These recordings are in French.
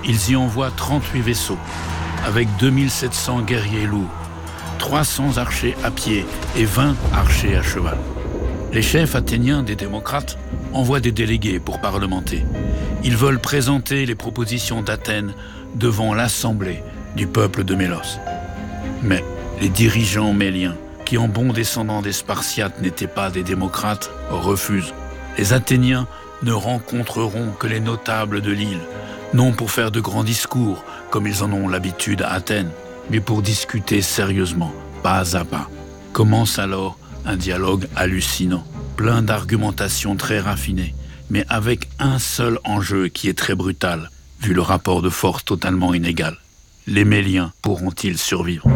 ils y envoient 38 vaisseaux, avec 2700 guerriers lourds, 300 archers à pied et 20 archers à cheval. Les chefs athéniens des démocrates envoient des délégués pour parlementer. Ils veulent présenter les propositions d'Athènes devant l'assemblée du peuple de Mélos. Mais les dirigeants méliens, qui en bons descendants des Spartiates n'étaient pas des démocrates, refusent. Les Athéniens ne rencontreront que les notables de l'île, non pour faire de grands discours, comme ils en ont l'habitude à Athènes, mais pour discuter sérieusement, pas à pas. Commence alors un dialogue hallucinant, plein d'argumentations très raffinées, mais avec un seul enjeu qui est très brutal, vu le rapport de force totalement inégal. Les Méliens pourront-ils survivre?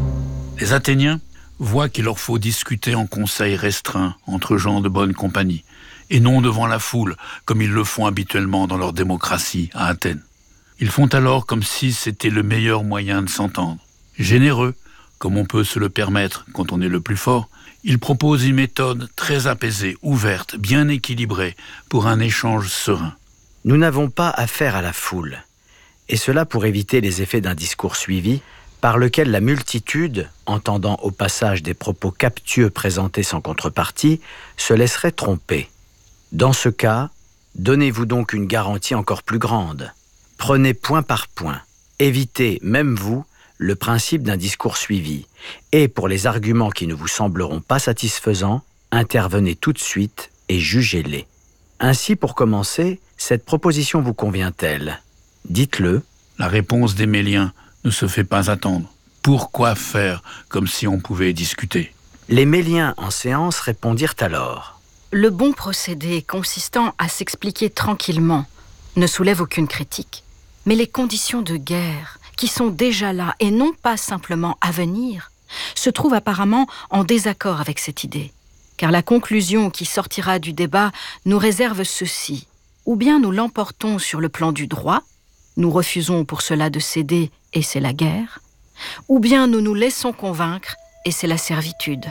Les Athéniens voient qu'il leur faut discuter en conseil restreint entre gens de bonne compagnie, et non devant la foule, comme ils le font habituellement dans leur démocratie à Athènes. Ils font alors comme si c'était le meilleur moyen de s'entendre. Généreux, comme on peut se le permettre quand on est le plus fort, ils proposent une méthode très apaisée, ouverte, bien équilibrée, pour un échange serein. Nous n'avons pas affaire à la foule, et cela pour éviter les effets d'un discours suivi, par lequel la multitude, entendant au passage des propos captieux présentés sans contrepartie, se laisserait tromper. Dans ce cas, donnez-vous donc une garantie encore plus grande. Prenez point par point. Évitez, même vous, le principe d'un discours suivi. Et pour les arguments qui ne vous sembleront pas satisfaisants, intervenez tout de suite et jugez-les. Ainsi, pour commencer, cette proposition vous convient-elle? Dites-le. La réponse des Méliens ne se fait pas attendre. Pourquoi faire comme si on pouvait discuter? Les Méliens en séance répondirent alors. Le bon procédé consistant à s'expliquer tranquillement ne soulève aucune critique. Mais les conditions de guerre, qui sont déjà là et non pas simplement à venir, se trouvent apparemment en désaccord avec cette idée. Car la conclusion qui sortira du débat nous réserve ceci. Ou bien nous l'emportons sur le plan du droit, nous refusons pour cela de céder et c'est la guerre, ou bien nous nous laissons convaincre et c'est la servitude.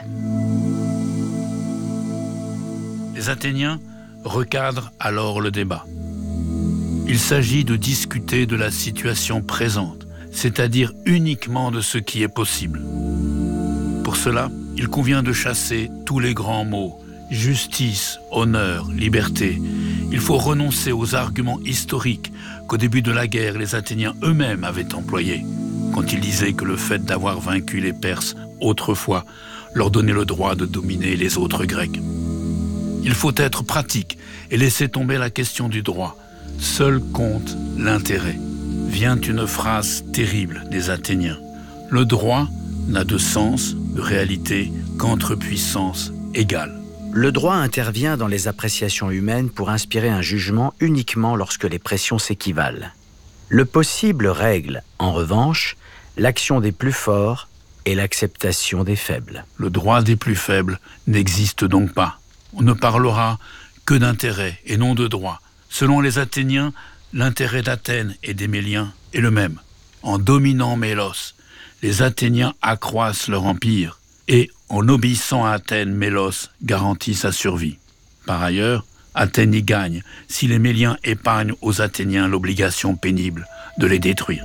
Les Athéniens recadrent alors le débat. Il s'agit de discuter de la situation présente, c'est-à-dire uniquement de ce qui est possible. Pour cela, il convient de chasser tous les grands mots, justice, honneur, liberté. Il faut renoncer aux arguments historiques qu'au début de la guerre, les Athéniens eux-mêmes avaient employés, quand ils disaient que le fait d'avoir vaincu les Perses autrefois leur donnait le droit de dominer les autres Grecs. Il faut être pratique et laisser tomber la question du droit. Seul compte l'intérêt. Vient une phrase terrible des Athéniens. Le droit n'a de sens, de réalité, qu'entre puissances égales. Le droit intervient dans les appréciations humaines pour inspirer un jugement uniquement lorsque les pressions s'équivalent. Le possible règle, en revanche, l'action des plus forts et l'acceptation des faibles. Le droit des plus faibles n'existe donc pas. On ne parlera que d'intérêt et non de droit. Selon les Athéniens, l'intérêt d'Athènes et des Méliens est le même. En dominant Mélos, les Athéniens accroissent leur empire et, en obéissant à Athènes, Mélos garantit sa survie. Par ailleurs, Athènes y gagne si les Méliens épargnent aux Athéniens l'obligation pénible de les détruire.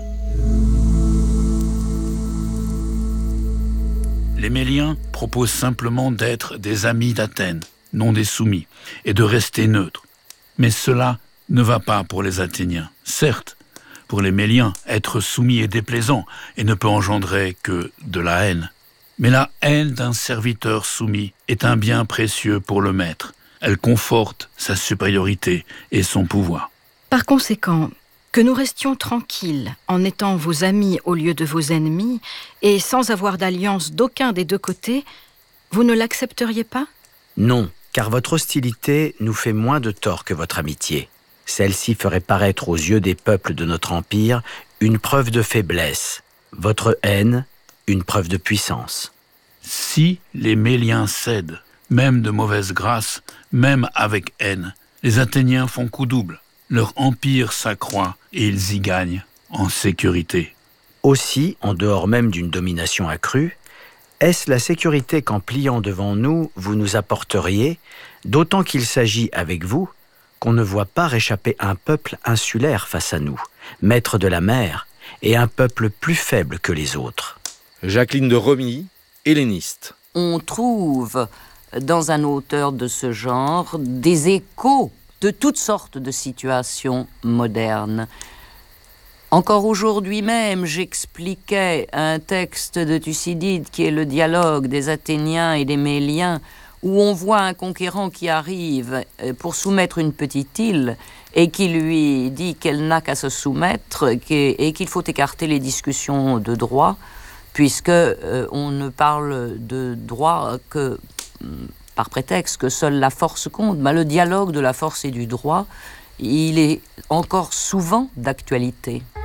Les Méliens proposent simplement d'être des amis d'Athènes, non des soumis, et de rester neutres. Mais cela ne va pas pour les Athéniens. Certes, pour les Méliens, être soumis est déplaisant et ne peut engendrer que de la haine. Mais la haine d'un serviteur soumis est un bien précieux pour le maître. Elle conforte sa supériorité et son pouvoir. Par conséquent, que nous restions tranquilles en étant vos amis au lieu de vos ennemis et sans avoir d'alliance d'aucun des deux côtés, vous ne l'accepteriez pas? Non, car votre hostilité nous fait moins de tort que votre amitié. Celle-ci ferait paraître aux yeux des peuples de notre empire une preuve de faiblesse, votre haine, une preuve de puissance. Si les Méliens cèdent, même de mauvaise grâce, même avec haine, les Athéniens font coup double. Leur empire s'accroît et ils y gagnent en sécurité. Aussi, en dehors même d'une domination accrue, est-ce la sécurité qu'en pliant devant nous, vous nous apporteriez, d'autant qu'il s'agit avec vous qu'on ne voit pas réchapper un peuple insulaire face à nous, maître de la mer, et un peuple plus faible que les autres. Jacqueline de Romilly, helléniste. On trouve dans un auteur de ce genre des échos de toutes sortes de situations modernes. Encore aujourd'hui même, j'expliquais un texte de Thucydide qui est le dialogue des Athéniens et des Méliens, où on voit un conquérant qui arrive pour soumettre une petite île et qui lui dit qu'elle n'a qu'à se soumettre et qu'il faut écarter les discussions de droit, puisque on ne parle de droit que par prétexte que seule la force compte. Mais le dialogue de la force et du droit, il est encore souvent d'actualité.